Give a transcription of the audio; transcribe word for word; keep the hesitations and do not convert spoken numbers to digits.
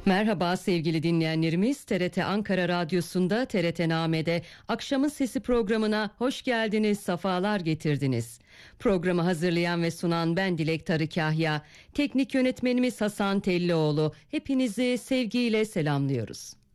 Merhaba sevgili dinleyenlerimiz, T R T Ankara Radyosu'nda T R T Name'de Akşamın Sesi programına hoş geldiniz, safalar getirdiniz. Programı hazırlayan ve sunan ben Dilek Tarıkahya, teknik yönetmenimiz Hasan Tellioğlu, hepinizi sevgiyle selamlıyoruz.